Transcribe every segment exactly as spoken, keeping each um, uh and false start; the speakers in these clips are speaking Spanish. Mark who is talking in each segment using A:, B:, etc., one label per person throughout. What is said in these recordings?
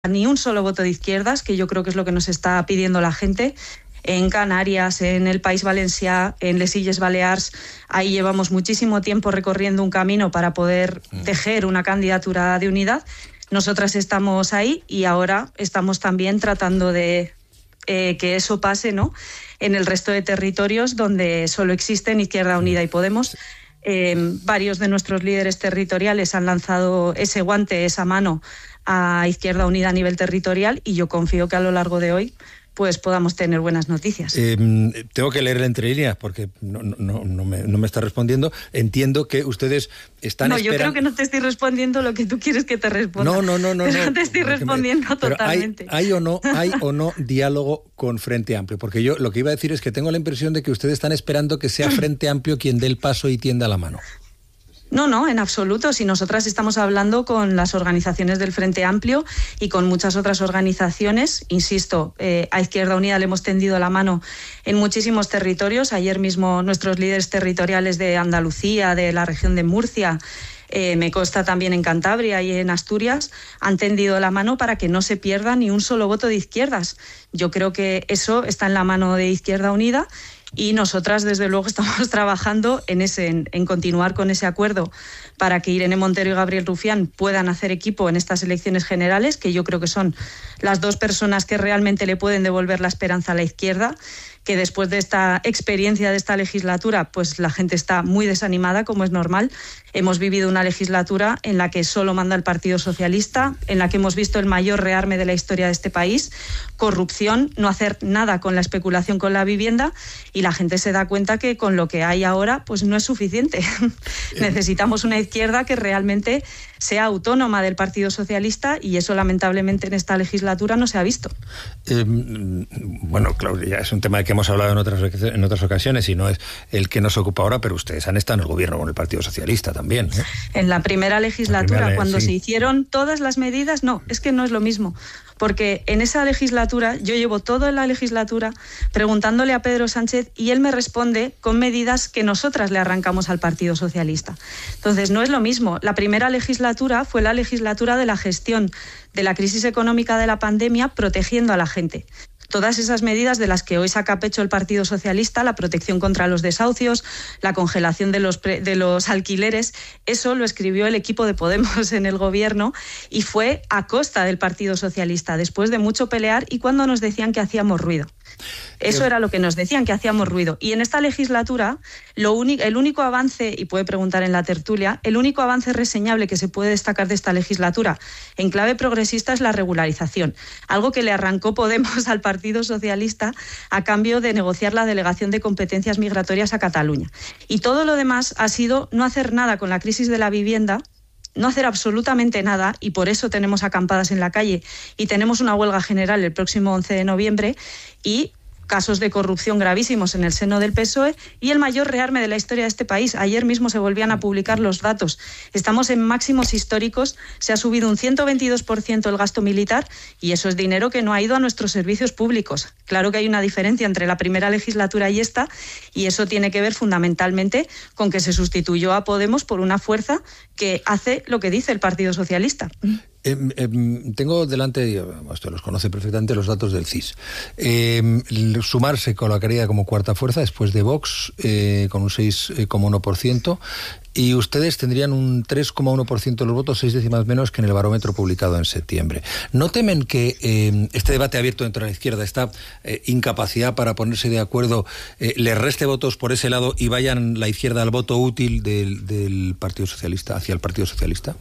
A: ni un solo voto de izquierdas, que yo creo que es lo que nos está pidiendo la gente. En Canarias, en el País Valencià, en les Illes Balears, ahí llevamos muchísimo tiempo recorriendo un camino para poder tejer una candidatura de unidad. Nosotras estamos ahí y ahora estamos también tratando de eh, que eso pase, ¿no?, en el resto de territorios donde solo existen Izquierda Unida y Podemos. Eh, varios de nuestros líderes territoriales han lanzado ese guante, esa mano a Izquierda Unida a nivel territorial, y yo confío que a lo largo de hoy pues podamos tener buenas noticias.
B: Eh, tengo que leerle entre líneas porque no, no, no, me, no me está respondiendo. Entiendo que ustedes están
A: No,
B: esperando...
A: yo creo que no te estoy respondiendo lo que tú quieres que te responda.
B: No, no, no, no.
A: no te estoy respondiendo
B: me...
A: totalmente.
B: Hay, hay o no, hay o no diálogo con Frente Amplio, porque yo lo que iba a decir es que tengo la impresión de que ustedes están esperando que sea Frente Amplio quien dé el paso y tienda la mano.
A: No, no, en absoluto. Si nosotras estamos hablando con las organizaciones del Frente Amplio y con muchas otras organizaciones, insisto, eh, a Izquierda Unida le hemos tendido la mano en muchísimos territorios. Ayer mismo nuestros líderes territoriales de Andalucía, de la región de Murcia, eh, me consta también en Cantabria y en Asturias, han tendido la mano para que no se pierda ni un solo voto de izquierdas. Yo creo que eso está en la mano de Izquierda Unida. Y nosotras, desde luego, estamos trabajando en, ese, en, en continuar con ese acuerdo para que Irene Montero y Gabriel Rufián puedan hacer equipo en estas elecciones generales, que yo creo que son las dos personas que realmente le pueden devolver la esperanza a la izquierda, que después de esta experiencia de esta legislatura, pues la gente está muy desanimada, como es normal. Hemos vivido una legislatura en la que solo manda el Partido Socialista, en la que hemos visto el mayor rearme de la historia de este país, corrupción, no hacer nada con la especulación con la vivienda, y la gente se da cuenta que con lo que hay ahora pues no es suficiente. Necesitamos una izquierda que realmente sea autónoma del Partido Socialista, y eso lamentablemente en esta legislatura no se ha visto.
B: Eh, bueno, Claudia, es un tema de que hemos hablado en otras, en otras ocasiones y no es el que nos ocupa ahora, pero ustedes han estado en el gobierno con el Partido Socialista también, ¿eh?
A: En la primera legislatura, la primera, cuando
B: sí.
A: se hicieron todas las medidas, no, es que no es lo mismo. Porque en esa legislatura, yo llevo toda la legislatura preguntándole a Pedro Sánchez y él me responde con medidas que nosotras le arrancamos al Partido Socialista. Entonces, no es lo mismo. La primera legislatura fue la legislatura de la gestión de la crisis económica de la pandemia, protegiendo a la gente. Todas esas medidas de las que hoy saca pecho el Partido Socialista, la protección contra los desahucios, la congelación de los, pre, de los alquileres, eso lo escribió el equipo de Podemos en el gobierno y fue a costa del Partido Socialista, después de mucho pelear y cuando nos decían que hacíamos ruido. Eso era lo que nos decían, que hacíamos ruido. Y en esta legislatura, lo único, el único avance, y puede preguntar en la tertulia, el único avance reseñable que se puede destacar de esta legislatura en clave progresista es la regularización, algo que le arrancó Podemos al Partido Socialista a cambio de negociar la delegación de competencias migratorias a Cataluña. Y todo lo demás ha sido no hacer nada con la crisis de la vivienda, no hacer absolutamente nada, y por eso tenemos acampadas en la calle y tenemos una huelga general el próximo once de noviembre y casos de corrupción gravísimos en el seno del P S O E y el mayor rearme de la historia de este país. Ayer mismo se volvían a publicar los datos. Estamos en máximos históricos, se ha subido un ciento veintidós por ciento el gasto militar y eso es dinero que no ha ido a nuestros servicios públicos. Claro que hay una diferencia entre la primera legislatura y esta, y eso tiene que ver fundamentalmente con que se sustituyó a Podemos por una fuerza que hace lo que dice el Partido Socialista.
B: Eh, eh, tengo delante, esto los conoce perfectamente, los datos del C I S. Eh, Sumar se colocaría como cuarta fuerza después de Vox, eh, con un seis coma uno por ciento, y ustedes tendrían un tres coma uno por ciento de los votos, seis décimas menos que en el barómetro publicado en septiembre. ¿No temen que eh, este debate abierto dentro de la izquierda, esta eh, incapacidad para ponerse de acuerdo, eh, les reste votos por ese lado y vayan la izquierda al voto útil del, del Partido Socialista, hacia el Partido Socialista?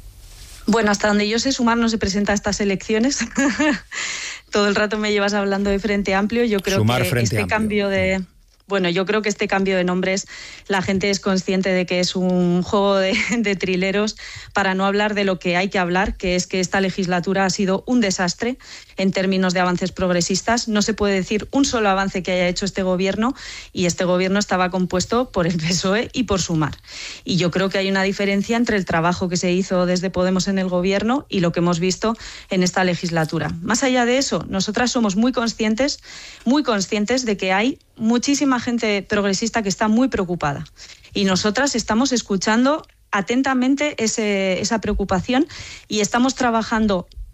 A: Bueno, hasta donde yo sé, Sumar no se presenta a estas elecciones. Todo el rato me llevas hablando de Frente Amplio. Yo creo
B: Sumar
A: que
B: Frente
A: este
B: Amplio.
A: cambio de... Bueno, yo creo que este cambio de nombres, la gente es consciente de que es un juego de, de trileros, para no hablar de lo que hay que hablar, que es que esta legislatura ha sido un desastre en términos de avances progresistas. No se puede decir un solo avance que haya hecho este gobierno, y este gobierno estaba compuesto por el P S O E y por Sumar. Y yo creo que hay una diferencia entre el trabajo que se hizo desde Podemos en el gobierno y lo que hemos visto en esta legislatura. Más allá de eso, nosotras somos muy conscientes, muy conscientes de que hay muchísima gente progresista que está muy preocupada, y nosotras estamos escuchando atentamente ese, esa preocupación y estamos trabajando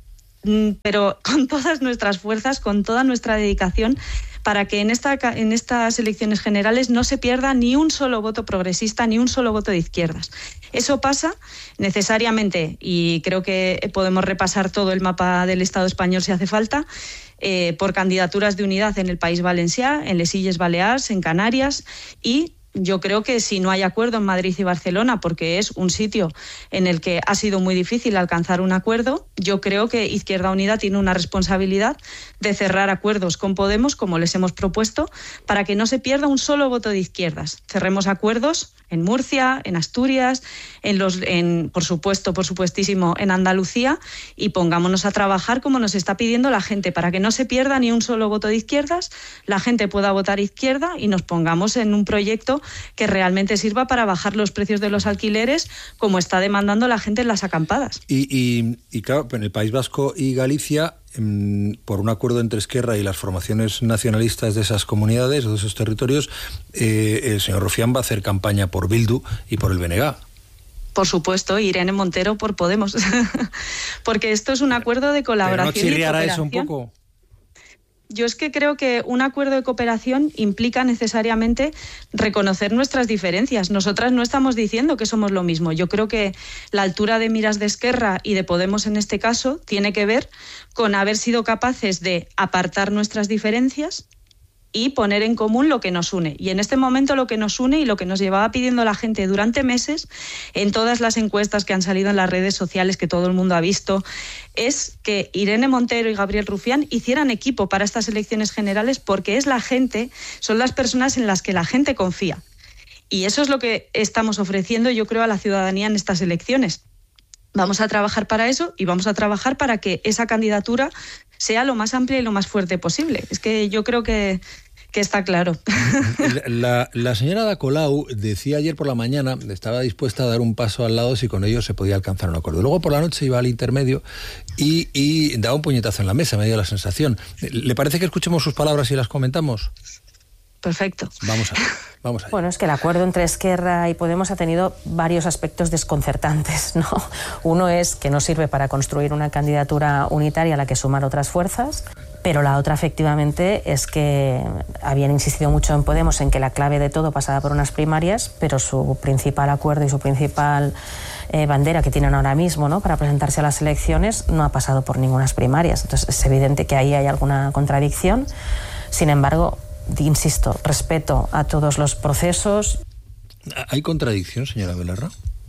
A: pero con todas nuestras fuerzas, con toda nuestra dedicación, para que en, esta, en estas elecciones generales no se pierda ni un solo voto progresista, ni un solo voto de izquierdas. Eso pasa necesariamente, y creo que podemos repasar todo el mapa del Estado español si hace falta, eh, por candidaturas de unidad en el País Valencià, en les Illes Balears, en Canarias, y yo creo que si no hay acuerdo en Madrid y Barcelona, porque es un sitio en el que ha sido muy difícil alcanzar un acuerdo, yo creo que Izquierda Unida tiene una responsabilidad de cerrar acuerdos con Podemos, como les hemos propuesto, para que no se pierda un solo voto de izquierdas. Cerremos acuerdos en Murcia, en Asturias, en los, en, por supuesto, por supuestísimo, en Andalucía, y pongámonos a trabajar como nos está pidiendo la gente, para que no se pierda ni un solo voto de izquierdas, la gente pueda votar izquierda y nos pongamos en un proyecto que realmente sirva para bajar los precios de los alquileres, como está demandando la gente en las acampadas.
B: Y, y, y claro, en el País Vasco y Galicia, por un acuerdo entre Esquerra y las formaciones nacionalistas de esas comunidades o de esos territorios, eh, el señor Rufián va a hacer campaña por Bildu y por el B N G.
A: Por supuesto, Irene Montero por Podemos. Porque esto es un acuerdo de colaboración.
B: ¿Pero no chirriará
A: y
B: eso un poco?
A: Yo es que creo que un acuerdo de cooperación implica necesariamente reconocer nuestras diferencias. Nosotras no estamos diciendo que somos lo mismo. Yo creo que la altura de miras de Esquerra y de Podemos en este caso tiene que ver con haber sido capaces de apartar nuestras diferencias y poner en común lo que nos une. Y en este momento lo que nos une y lo que nos llevaba pidiendo la gente durante meses, en todas las encuestas que han salido en las redes sociales, que todo el mundo ha visto, es que Irene Montero y Gabriel Rufián hicieran equipo para estas elecciones generales, porque es la gente, son las personas en las que la gente confía. Y eso es lo que estamos ofreciendo, yo creo, a la ciudadanía en estas elecciones. Vamos a trabajar para eso y vamos a trabajar para que esa candidatura sea lo más amplia y lo más fuerte posible. Es que yo creo que, que está claro.
B: La, la señora Ada Colau decía ayer por la mañana, estaba dispuesta a dar un paso al lado si con ellos se podía alcanzar un acuerdo. Luego por la noche iba al intermedio y, y daba un puñetazo en la mesa, me dio la sensación. ¿Le parece que escuchemos sus palabras y las comentamos?
A: Perfecto.
B: Vamos a ver, vamos a ver.
C: Bueno, es que el acuerdo entre Esquerra y Podemos ha tenido varios aspectos desconcertantes, ¿no? Uno es que no sirve para construir una candidatura unitaria a la que sumar otras fuerzas, pero la otra, efectivamente, es que habían insistido mucho en Podemos en que la clave de todo pasaba por unas primarias, pero su principal acuerdo y su principal eh, bandera que tienen ahora mismo, ¿no?, para presentarse a las elecciones no ha pasado por ningunas primarias. Entonces es evidente que ahí hay alguna contradicción. Sin embargo, insisto, respeto a todos los procesos.
B: ¿Hay contradicción, señora Belarra?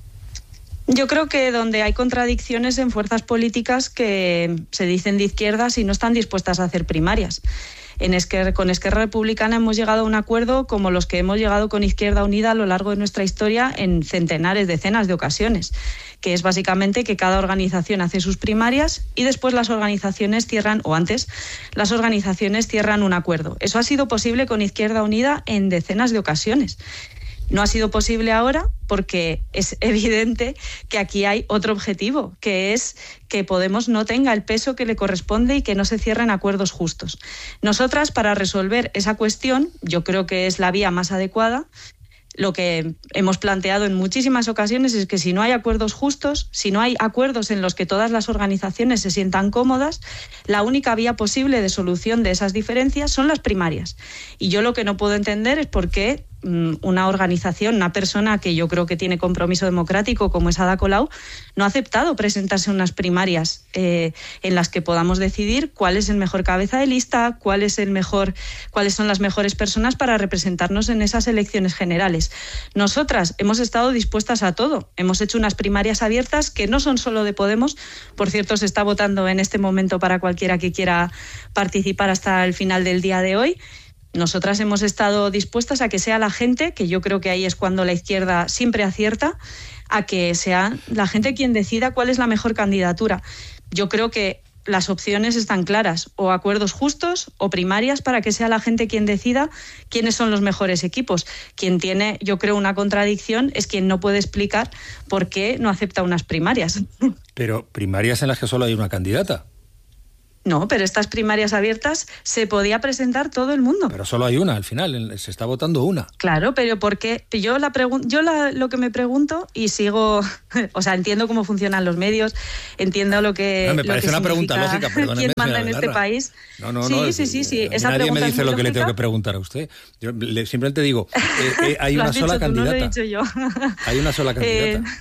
A: Yo creo que donde hay contradicciones en fuerzas políticas que se dicen de izquierdas y no están dispuestas a hacer primarias. En Esquerra, con Esquerra Republicana hemos llegado a un acuerdo como los que hemos llegado con Izquierda Unida a lo largo de nuestra historia en centenares, decenas de ocasiones, que es básicamente que cada organización hace sus primarias y después las organizaciones cierran, o antes, las organizaciones cierran un acuerdo. Eso ha sido posible con Izquierda Unida en decenas de ocasiones. No ha sido posible ahora porque es evidente que aquí hay otro objetivo, que es que Podemos no tenga el peso que le corresponde y que no se cierren acuerdos justos. Nosotras, para resolver esa cuestión, yo creo que es la vía más adecuada. Lo que hemos planteado en muchísimas ocasiones es que si no hay acuerdos justos, si no hay acuerdos en los que todas las organizaciones se sientan cómodas, la única vía posible de solución de esas diferencias son las primarias. Y yo lo que no puedo entender es por qué una organización, una persona que yo creo que tiene compromiso democrático como es Ada Colau, no ha aceptado presentarse en unas primarias eh, en las que podamos decidir cuál es el mejor cabeza de lista, cuál es el mejor, cuáles son las mejores personas para representarnos en esas elecciones generales. Nosotras hemos estado dispuestas a todo. Hemos hecho unas primarias abiertas que no son solo de Podemos. Por cierto, se está votando en este momento para cualquiera que quiera participar hasta el final del día de hoy. Nosotras hemos estado dispuestas a que sea la gente, que yo creo que ahí es cuando la izquierda siempre acierta, a que sea la gente quien decida cuál es la mejor candidatura. Yo creo que las opciones están claras, o acuerdos justos o primarias para que sea la gente quien decida quiénes son los mejores equipos. Quien tiene, yo creo, una contradicción es quien no puede explicar por qué no acepta unas primarias.
B: Pero primarias en las que solo hay una candidata.
A: No, pero estas primarias abiertas se podía presentar todo el mundo.
B: Pero solo hay una al final, se está votando una.
A: Claro, pero ¿por qué? Yo, la pregun- yo la, lo que me pregunto y sigo, o sea, entiendo cómo funcionan los medios, entiendo lo que
B: no, me parece
A: lo que
B: una pregunta lógica, perdóneme.
A: ¿Quién manda en este país?
B: No, no,
A: sí,
B: no.
A: Sí, sí, sí.
B: Esa nadie me dice lo que le tengo que preguntar a usted. Yo le, simplemente digo, eh, eh, hay una sola
A: tú,
B: candidata.
A: No lo he dicho yo.
B: Hay una sola candidata.
A: Eh,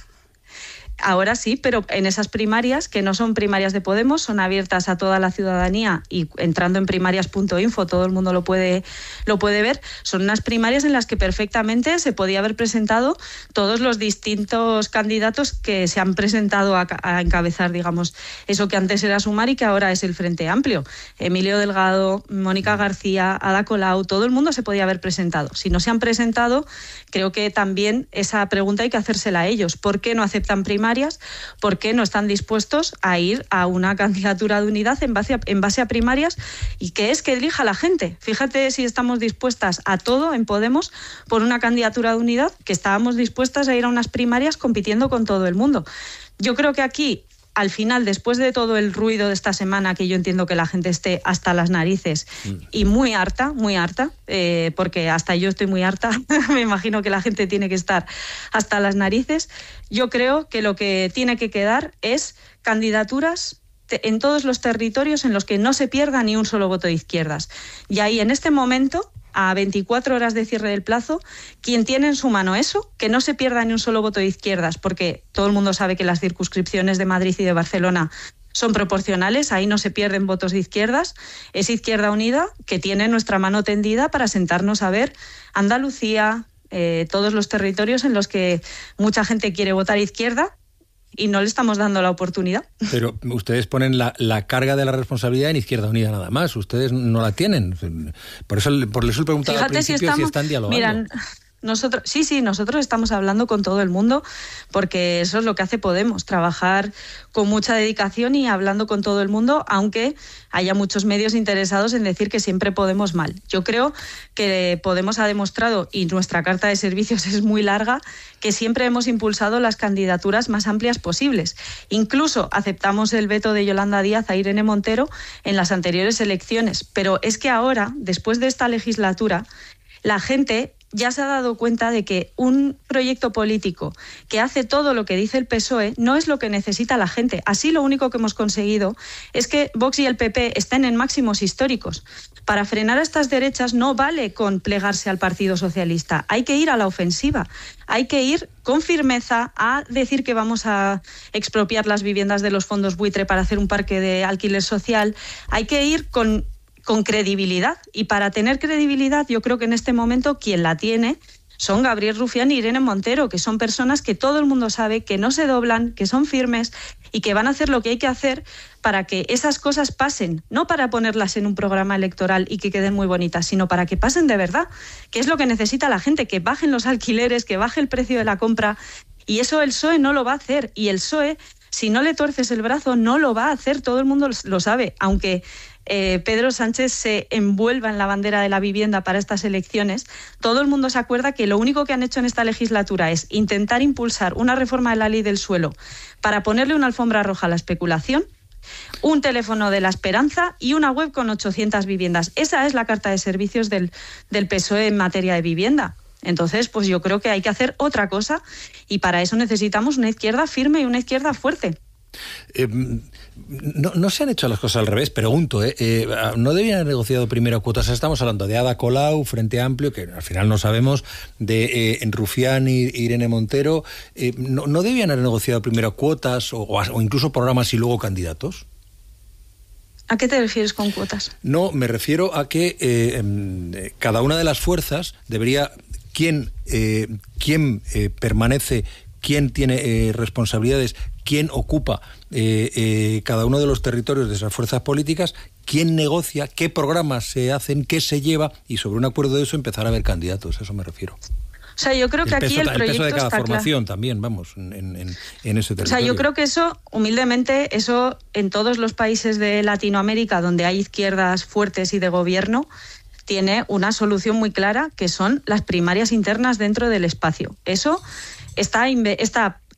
A: Ahora sí, pero en esas primarias, que no son primarias de Podemos, son abiertas a toda la ciudadanía y entrando en primarias punto info todo el mundo lo puede, lo puede ver, son unas primarias en las que perfectamente se podía haber presentado todos los distintos candidatos que se han presentado a, a encabezar, digamos, eso que antes era Sumar y que ahora es el Frente Amplio. Emilio Delgado, Mónica García, Ada Colau, todo el mundo se podía haber presentado. Si no se han presentado, creo que también esa pregunta hay que hacérsela a ellos. ¿Por qué no aceptan primarias? ¿Por qué no están dispuestos a ir a una candidatura de unidad en base a, en base a primarias? Y que es que elija la gente. Fíjate si estamos dispuestas a todo en Podemos por una candidatura de unidad, que estábamos dispuestas a ir a unas primarias compitiendo con todo el mundo. Yo creo que aquí, al final, después de todo el ruido de esta semana, que yo entiendo que la gente esté hasta las narices mm. y muy harta, muy harta, eh, porque hasta yo estoy muy harta, me imagino que la gente tiene que estar hasta las narices, yo creo que lo que tiene que quedar es candidaturas en todos los territorios en los que no se pierda ni un solo voto de izquierdas. Y ahí, en este momento, a veinticuatro horas de cierre del plazo, quien tiene en su mano eso, que no se pierda ni un solo voto de izquierdas, porque todo el mundo sabe que las circunscripciones de Madrid y de Barcelona son proporcionales, ahí no se pierden votos de izquierdas, es Izquierda Unida, que tiene nuestra mano tendida para sentarnos a ver Andalucía, eh, todos los territorios en los que mucha gente quiere votar izquierda, y no le estamos dando la oportunidad. Pero
B: ustedes ponen la, la carga de la responsabilidad en Izquierda Unida nada más, ustedes no la tienen. Por eso, por eso le preguntaba al principio si, estamos, si están dialogando. Miran, nosotros, sí, sí, nosotros estamos hablando con todo el mundo porque eso es lo que hace Podemos, trabajar con mucha dedicación y hablando con todo el mundo, aunque haya muchos medios interesados en decir que siempre Podemos mal. Yo creo que Podemos ha demostrado, y nuestra carta de servicios es muy larga, que siempre hemos impulsado las candidaturas más amplias posibles. Incluso aceptamos el veto de Yolanda Díaz a Irene Montero en las anteriores elecciones. Pero es que ahora, después de esta legislatura, la gente ya se ha dado cuenta de que un proyecto político que hace todo lo que dice el P S O E no es lo que necesita la gente. Así lo único que hemos conseguido es que Vox y el P P estén en máximos históricos. Para frenar a estas derechas no vale con plegarse al Partido Socialista, hay que ir a la ofensiva, hay que ir con firmeza a decir que vamos a expropiar las viviendas de los fondos buitre para hacer un parque de alquiler social, hay que ir con con credibilidad, y para tener credibilidad yo creo que en este momento quien la tiene son Gabriel Rufián y Irene Montero, que son personas que todo el mundo sabe que no se doblan, que son firmes y que van a hacer lo que hay que hacer para que esas cosas pasen, no para ponerlas en un programa electoral y que queden muy bonitas, sino para que pasen de verdad, que es lo que necesita la gente, que bajen los alquileres, que baje el precio de la compra, y eso el P S O E no lo va a hacer, y el P S O E, si no le tuerces el brazo, no lo va a hacer, todo el mundo lo sabe, aunque Eh, Pedro Sánchez se envuelva en la bandera de la vivienda para estas elecciones, todo el mundo se acuerda que lo único que han hecho en esta legislatura es intentar impulsar una reforma de la ley del suelo para ponerle una alfombra roja a la especulación, un teléfono de la esperanza y una web con ochocientas viviendas. Esa es la carta de servicios del, del P S O E en materia de vivienda. Entonces, pues yo creo que hay que hacer otra cosa, y para eso necesitamos una izquierda firme y una izquierda fuerte. Eh, no, no se han hecho las cosas al revés, pregunto, ¿eh? Eh, ¿no debían haber negociado primero cuotas? Estamos hablando de Ada Colau, Frente Amplio, que al final no sabemos, de eh, Rufián y Irene Montero. Eh, ¿no, ¿No debían haber negociado primero cuotas o, o incluso programas y luego candidatos?
A: ¿A qué te refieres con cuotas?
B: No, me refiero a que eh, cada una de las fuerzas debería, quién, eh, quién eh, permanece, quién tiene eh, responsabilidades, quién ocupa eh, eh, cada uno de los territorios de esas fuerzas políticas, quién negocia, qué programas se hacen, qué se lleva, y sobre un acuerdo de eso empezar a ver candidatos, a eso me refiero.
A: O sea, yo creo que
B: el
A: aquí
B: peso,
A: el proyecto
B: el peso de cada
A: está
B: formación
A: claro.
B: También, vamos, en, en, en ese territorio.
A: O sea, yo creo que eso, humildemente, eso en todos los países de Latinoamérica donde hay izquierdas fuertes y de gobierno, tiene una solución muy clara, que son las primarias internas dentro del espacio. Eso está, está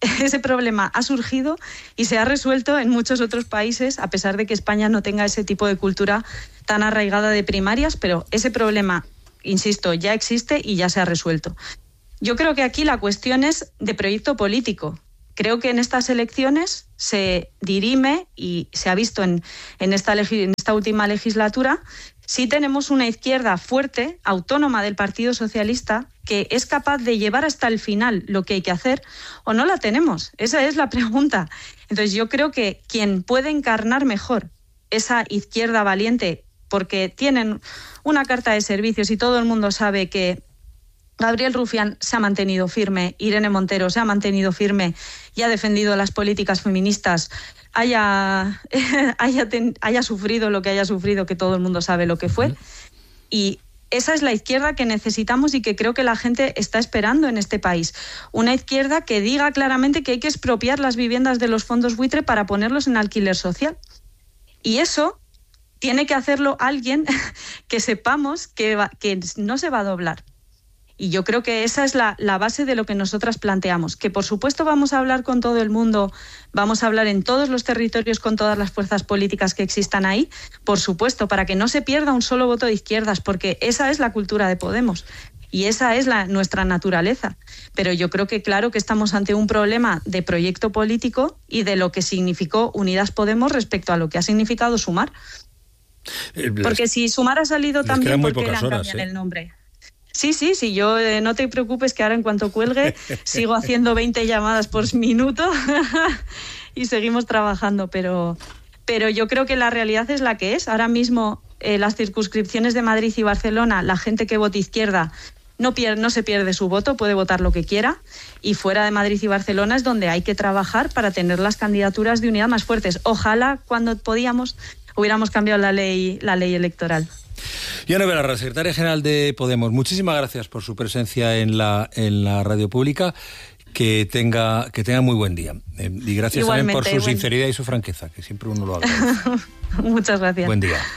A: ese problema ha surgido y se ha resuelto en muchos otros países, a pesar de que España no tenga ese tipo de cultura tan arraigada de primarias, pero ese problema, insisto, ya existe y ya se ha resuelto. Yo creo que aquí la cuestión es de proyecto político. Creo que en estas elecciones se dirime, y se ha visto en, en, esta, en esta última legislatura, si tenemos una izquierda fuerte, autónoma del Partido Socialista, que es capaz de llevar hasta el final lo que hay que hacer, o no la tenemos. Esa es la pregunta. Entonces yo creo que quien puede encarnar mejor esa izquierda valiente, porque tienen una carta de servicios y todo el mundo sabe que Gabriel Rufián se ha mantenido firme, Irene Montero se ha mantenido firme y ha defendido las políticas feministas, haya, haya, ten, haya sufrido lo que haya sufrido, que todo el mundo sabe lo que fue. Y esa es la izquierda que necesitamos y que creo que la gente está esperando en este país. Una izquierda que diga claramente que hay que expropiar las viviendas de los fondos buitre para ponerlos en alquiler social. Y eso tiene que hacerlo alguien que sepamos que, va, que no se va a doblar. Y yo creo que esa es la, la base de lo que nosotras planteamos, que por supuesto vamos a hablar con todo el mundo, vamos a hablar en todos los territorios con todas las fuerzas políticas que existan ahí, por supuesto, para que no se pierda un solo voto de izquierdas, porque esa es la cultura de Podemos y esa es la, nuestra naturaleza. Pero yo creo que claro que estamos ante un problema de proyecto político y de lo que significó Unidas Podemos respecto a lo que ha significado Sumar. Eh, porque les, si Sumar ha salido también, ¿por qué le han cambiado eh? el nombre? Sí, sí, sí, yo eh, no te preocupes que ahora en cuanto cuelgue sigo haciendo veinte llamadas por minuto y seguimos trabajando, pero, pero yo creo que la realidad es la que es. Ahora mismo eh, las circunscripciones de Madrid y Barcelona, la gente que vote izquierda no, pierde, no se pierde su voto, puede votar lo que quiera, y fuera de Madrid y Barcelona es donde hay que trabajar para tener las candidaturas de unidad más fuertes. Ojalá cuando podíamos hubiéramos cambiado la ley, la ley electoral.
B: Ione Belarra, secretaria general de Podemos, muchísimas gracias por su presencia en la, en la radio pública. Que tenga, que tenga muy buen día. Eh, y gracias Igualmente, también por su buen... sinceridad y su franqueza, que siempre uno lo agradece.
A: Muchas gracias.
B: Buen día.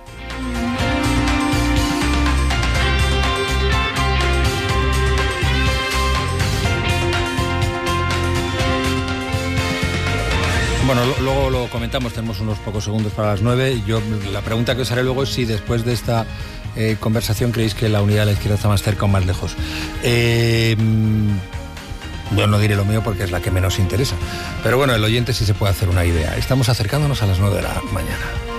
B: Bueno, luego lo comentamos, tenemos unos pocos segundos para las nueve. Yo, la pregunta que os haré luego es si después de esta eh, conversación creéis que la unidad de la izquierda está más cerca o más lejos. Eh, yo no diré lo mío porque es la que menos interesa. Pero bueno, el oyente sí se puede hacer una idea. Estamos acercándonos a las nueve de la mañana.